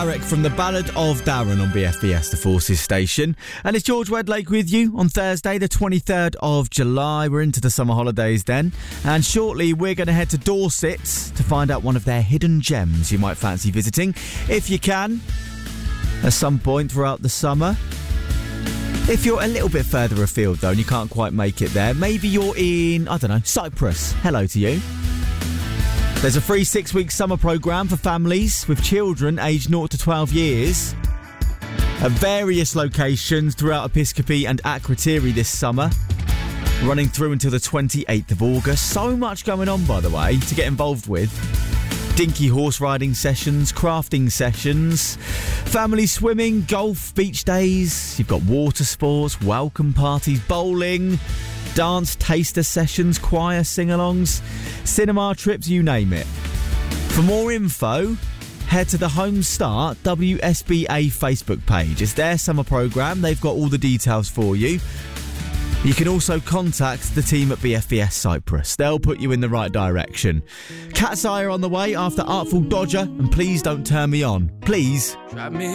Eric from the Ballad of Darren on BFBS, the Forces station. And it's George Wedlake with you on Thursday, the 23rd of July. We're into the summer holidays then. And shortly, we're going to head to Dorset to find out one of their hidden gems you might fancy visiting, if you can, at some point throughout the summer. If you're a little bit further afield, though, and you can't quite make it there, maybe you're in, I don't know, Cyprus. Hello to you. There's a free 6-week summer programme for families with children aged 0 to 12 years at various locations throughout Episcopi and Akrotiri this summer, running through until the 28th of August. So much going on, by the way, to get involved with. Dinky horse riding sessions, crafting sessions, family swimming, golf, beach days. You've got water sports, welcome parties, bowling, dance taster sessions, choir sing-alongs, cinema trips, you name it. For more info, head to the Home Start WSBA Facebook page. It's their summer programme. They've got all the details for you. You can also contact the team at BFBS Cyprus. They'll put you in the right direction. Cat's Eye are on the way after Artful Dodger, and Please Don't Turn Me On. Please.